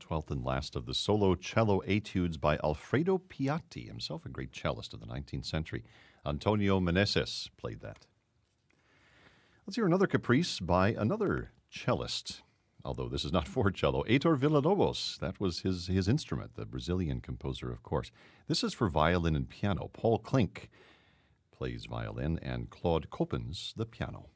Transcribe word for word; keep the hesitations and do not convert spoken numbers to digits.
twelfth and last of the solo cello etudes by Alfredo Piatti, himself a great cellist of the nineteenth century. Antonio Meneses played that. Let's hear another caprice by another cellist, although this is not for cello. Heitor Villa-Lobos, that was his, his instrument, the Brazilian composer, of course. This is for violin and piano. Paul Klink plays violin, and Claude Coppens the piano.